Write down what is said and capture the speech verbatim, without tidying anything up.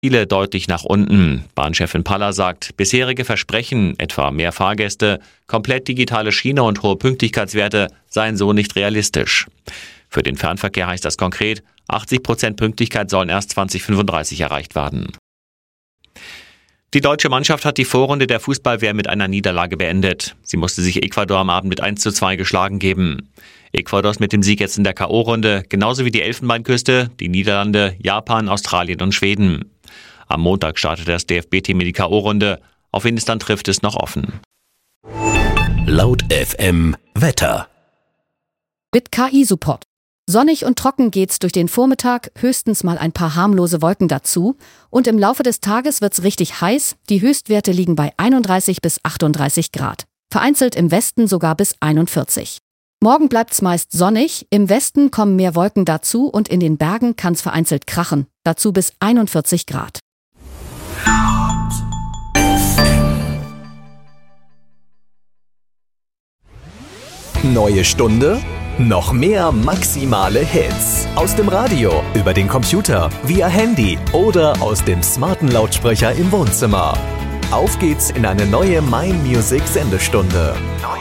Ziele deutlich nach unten. Bahnchefin Paller sagt, bisherige Versprechen, etwa mehr Fahrgäste, komplett digitale Schiene und hohe Pünktlichkeitswerte, seien so nicht realistisch. Für den Fernverkehr heißt das konkret, achtzig Prozent Pünktlichkeit sollen erst zwanzig fünfunddreißig erreicht werden. Die deutsche Mannschaft hat die Vorrunde der Fußball-W M mit einer Niederlage beendet. Sie musste sich Ecuador am Abend mit eins zu zwei geschlagen geben. Ecuador ist mit dem Sieg jetzt in der K O-Runde, genauso wie die Elfenbeinküste, die Niederlande, Japan, Australien und Schweden. Am Montag startet das D F B-Team in die K O-Runde. Auf wen es dann trifft, ist noch offen. Laut F M Wetter. Mit K I-Support. Sonnig und trocken geht's durch den Vormittag, höchstens mal ein paar harmlose Wolken dazu. Und im Laufe des Tages wird's richtig heiß. Die Höchstwerte liegen bei einunddreißig bis achtunddreißig Grad. Vereinzelt im Westen sogar bis einundvierzig. Morgen bleibt's meist sonnig. Im Westen kommen mehr Wolken dazu und in den Bergen kann's vereinzelt krachen. Dazu bis einundvierzig Grad. Neue Stunde? Noch mehr maximale Hits. Aus dem Radio, über den Computer, via Handy oder aus dem smarten Lautsprecher im Wohnzimmer. Auf geht's in eine neue My Music Sendestunde. Neue